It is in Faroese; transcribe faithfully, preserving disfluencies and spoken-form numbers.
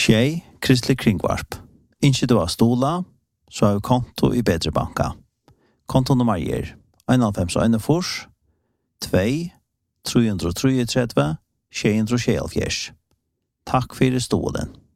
Tjej, Kristelig Kringvarp. Ikke du har stola, så har vi konto i Bedre Banka. Konto nummer er en fem en fors, to, tre tre tre, tjei tre tjei. Takk for stolen.